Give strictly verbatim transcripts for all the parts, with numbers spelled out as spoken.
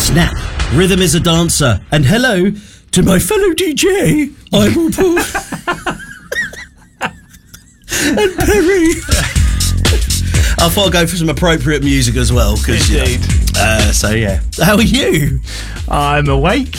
snap. Rhythm is a dancer. And hello to my fellow D J. I will pull. And Perry. I thought I'd go for some appropriate music as well. Cause, Indeed. You know, uh, so, yeah. How are you? I'm awake.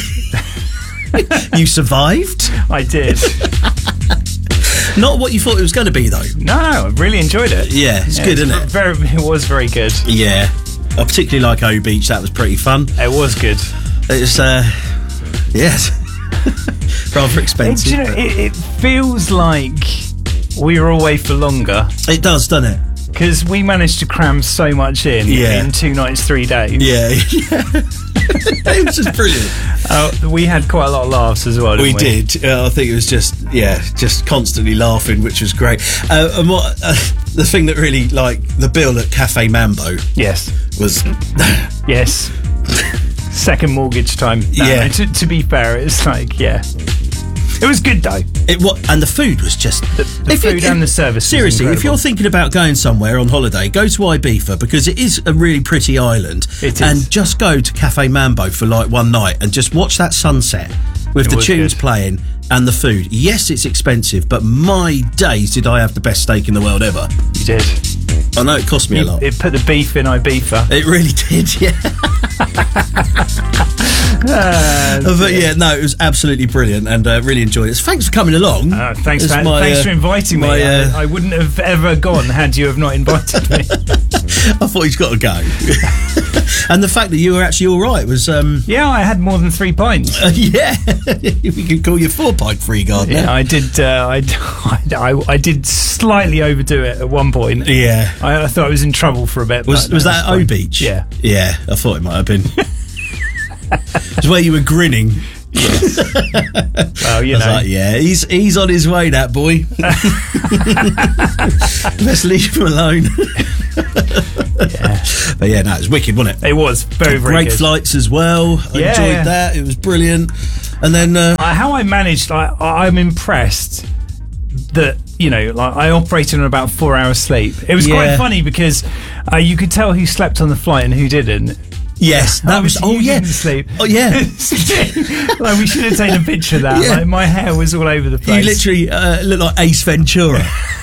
You survived? I did. Not what you thought it was going to be, though. No, I really enjoyed it. Yeah, it's yeah, good, isn't it? Very, it was very good. Yeah. I particularly like O Beach. That was pretty fun. It was good. It's, uh, yes. Rather expensive. It, you know, it, it feels like we were away for longer. It does, doesn't it? Because we managed to cram so much in Yeah. in two nights, three days. Yeah. It was just brilliant. Uh, we had quite a lot of laughs as well, didn't We we? did. Uh, I think it was just, yeah, just constantly laughing, which was great. Uh, and what uh, the thing that really, like, the bill at Cafe Mambo Yes. was... Yes. Second mortgage time. No, Yeah. To, to be fair, it's like, yeah. It was good, though. It what and the food was just The, the if you- food and the service was Seriously, if incredible. you're thinking about going somewhere on holiday, go to Ibiza because it is a really pretty island. It is. And just go to Cafe Mambo for like one night and just watch that sunset with It the was tunes good. playing and the food. Yes, it's expensive, but my days did I have the best steak in the world ever. You did. I know it cost me a lot. It put the beef in Ibiza. It really did, yeah. Uh, But yeah, no, it was absolutely brilliant and uh, really enjoyed it. So thanks for coming along. Uh, thanks, It's for, my, thanks uh, for inviting me. my, uh, I, I wouldn't have ever gone had you have not invited me. I thought he's got to go. And the fact that you were actually all right was, um, Yeah, I had more than three pints. uh, yeah, we could call you four pint free gardener. Yeah, I did. Uh, I, I, I did slightly overdo it at one point. Yeah. I, I thought I was in trouble for a bit. Was but was no, that it's at O fine. Beach? Yeah. Yeah, I thought it might have been. It's where you were grinning. Well, you I was know. like, yeah, he's he's on his way, that boy. Let's leave him alone. Yeah. But yeah, no, it was wicked, wasn't it? It was very, very Great good. flights as well. I Yeah. enjoyed that. It was brilliant. And then uh, Uh, how I managed, I, I'm impressed that, you know, like I operated on about four hours sleep. It was Yeah. quite funny because uh, you could tell who slept on the flight and who didn't. yes, that was. Obviously Oh you yeah. didn't sleep. Oh yeah. Like we should have taken a picture of that. Yeah. Like my hair was all over the You place. literally uh, look like Ace Ventura.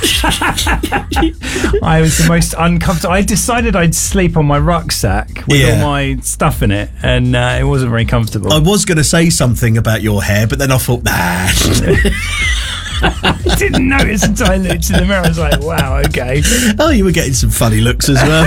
I was the most uncomfortable. I decided I'd sleep on my rucksack with Yeah. all my stuff in it, and uh, it wasn't very comfortable. I was going to say something about your hair, but then I thought, nah. I didn't notice until I looked in the mirror. I was like, wow, okay. Oh, you were getting some funny looks as well.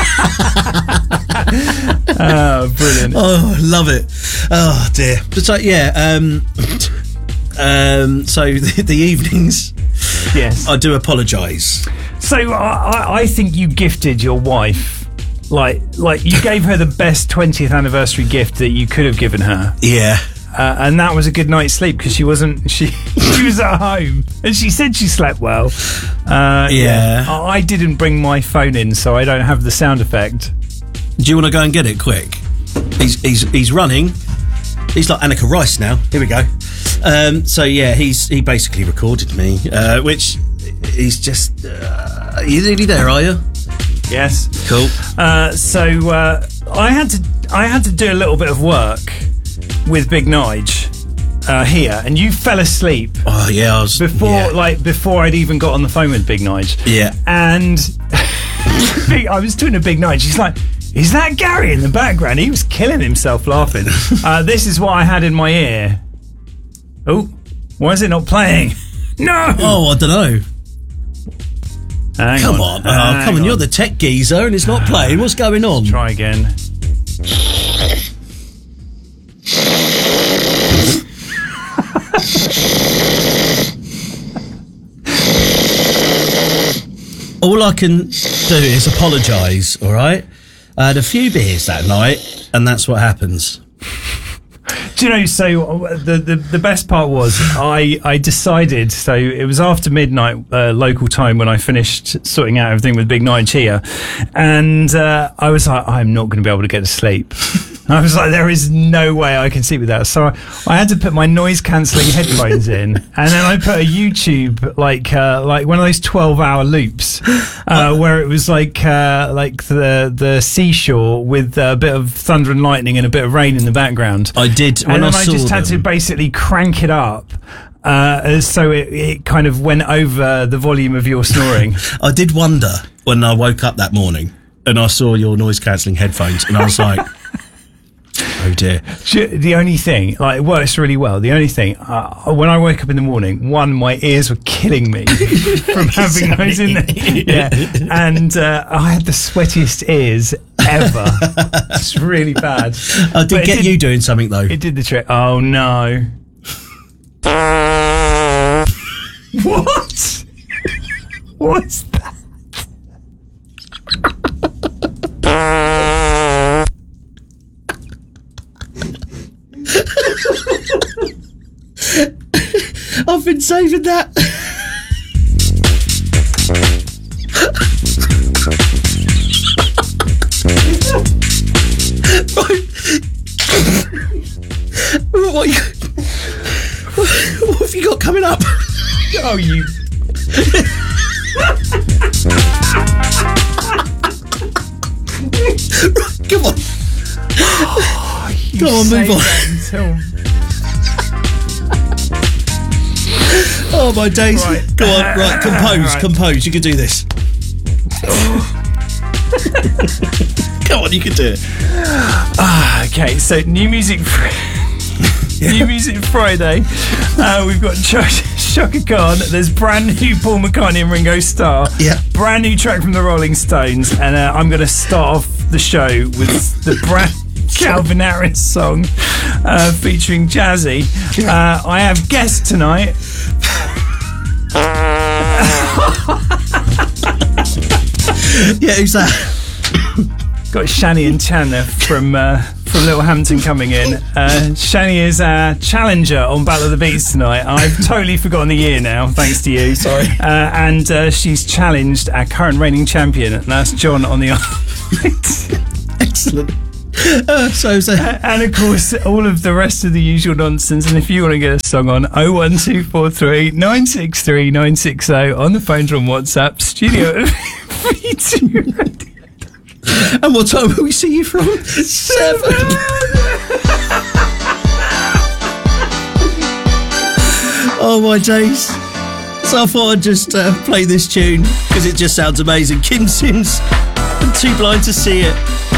Oh, brilliant. Oh, love it. Oh dear. So yeah, um, um, so the, the evenings, Yes. I do apologise. So I, I- I think you gifted your wife, like, like you gave her the best twentieth anniversary gift that you could have given her, Yeah. uh, and that was a good night's sleep because she wasn't she she was at home and she said she slept well. Uh, Yeah. I, I didn't bring my phone in, so I don't have the sound effect. Do you want to go and get it quick? He's he's he's running. He's like Annika Rice now. Here we go. Um, so yeah, he's he basically recorded me, uh, which he's just. Uh, you nearly there, are you? Yes. Cool. Uh, so uh, I had to I had to do a little bit of work with Big Nige uh, here, and you fell asleep Oh yeah, I was before yeah. like before I'd even got on the phone with Big Nige. Yeah. And Big- I was doing a Big Nige. She's like, "Is that Gary in the background?" He was killing himself laughing. uh, this is what I had in my ear. Oh, why is it not playing? No. Oh, I don't know. Hang Come on, oh, hang come on. You're the tech geezer, and it's not playing. What's going on? Try again. All I can do is apologise. All right. I had a few beers that night, and that's what happens. Do you know, so uh, the, the, the best part was I, I decided, so it was after midnight uh, local time when I finished sorting out everything with Big Nige here, and uh, I was like, I'm not going to be able to get to sleep. I was like, there is no way I can sleep with that. So I, I had to put my noise cancelling headphones in, and then I put a YouTube like uh, like one of those twelve hour loops uh, where it was like uh, like the the seashore with a bit of thunder and lightning and a bit of rain in the background. I did. When and then I, I, saw just had them. to basically crank it up. Uh, so it, it kind of went over the volume of your snoring. I did wonder when I woke up that morning and I saw your noise cancelling headphones, and I was like, oh dear. The only thing, like, it works really well. The only thing, uh, when I wake up in the morning, one, my ears were killing me from having those in there. Yeah. And uh, I had the sweatiest ears ever. It's really bad. I did But it get did- you doing something though. It did the trick. Oh no. What? What's that? I've been saving that. Right. What, you, what have you got coming up? Oh, you. Right, come on. Oh, you Come on, move saved on. that until- Oh my days. Right. Go on, right, compose, Right. compose. You can do this. Come on, you can do it. Ah, okay, so new music. Fr- New Music Friday. Uh, we've got Ch- Chaka Khan. There's brand new Paul McCartney and Ringo Starr. Yeah. Brand new track from the Rolling Stones. And uh, I'm going to start off the show with the brand Calvin Harris song uh, featuring Jazzy. Uh, I have guests tonight. Yeah, who's that? Got Shani and Chandler from uh, from Littlehampton coming in. Uh, Shani is our challenger on Battle of the Beats tonight. I've totally forgotten the year now, thanks to you. Sorry. Uh, and uh, she's challenged our current reigning champion, and that's John on the Excellent. Uh, so, so and of course, all of the rest of the usual nonsense. And if you want to get a song on, oh one two four three nine six three nine six oh on the phones or on WhatsApp, studio V two Radio. And what time will we see you from? Seven. Oh my days. So I thought I'd just uh, play this tune because it just sounds amazing. Kim Sims and Too Blind to See It.